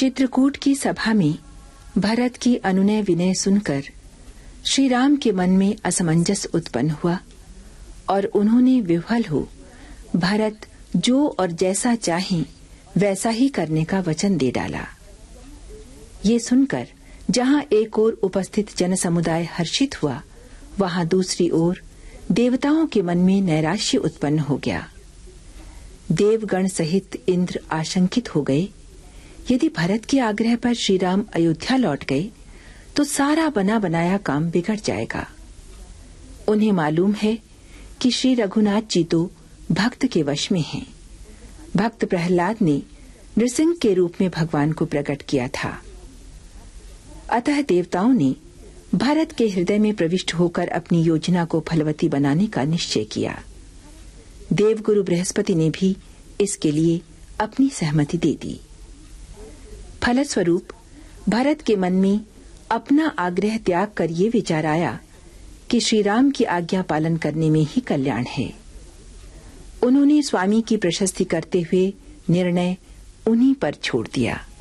चित्रकूट की सभा में भरत की अनुनय विनय सुनकर श्री राम के मन में असमंजस उत्पन्न हुआ और उन्होंने विह्वल हो भरत जो और जैसा चाहें वैसा ही करने का वचन दे डाला। ये सुनकर जहां एक ओर उपस्थित जनसमुदाय हर्षित हुआ, वहां दूसरी ओर देवताओं के मन में नैराश्य उत्पन्न हो गया। देवगण सहित इंद्र आशंकित हो गए, यदि भरत के आग्रह पर श्री राम अयोध्या लौट गए तो सारा बना बनाया काम बिगड़ जाएगा। उन्हें मालूम है कि श्री रघुनाथ जी तो भक्त के वश में हैं। भक्त प्रहलाद ने नृसिंह के रूप में भगवान को प्रकट किया था। अतः देवताओं ने भरत के हृदय में प्रविष्ट होकर अपनी योजना को फलवती बनाने का निश्चय किया। देवगुरु बृहस्पति ने भी इसके लिए अपनी सहमति दे दी। फलस्वरूप भरत के मन में अपना आग्रह त्याग कर ये विचार आया कि श्री राम की आज्ञा पालन करने में ही कल्याण है। उन्होंने स्वामी की प्रशस्ति करते हुए निर्णय उन्हीं पर छोड़ दिया।